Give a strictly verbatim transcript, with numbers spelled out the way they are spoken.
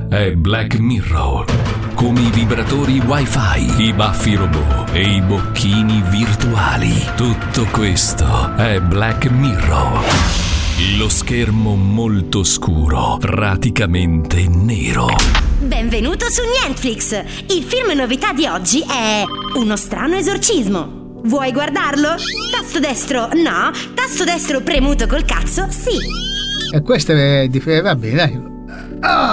è Black Mirror. Come i vibratori wifi, i baffi robot e i bocchini virtuali. Tutto questo è Black Mirror. Lo schermo molto scuro, praticamente nero. Benvenuto su Netflix. Il film novità di oggi è Uno strano esorcismo. Vuoi guardarlo? Tasto destro no, tasto destro premuto col cazzo sì. E questo è di... va bene, dai. Ah!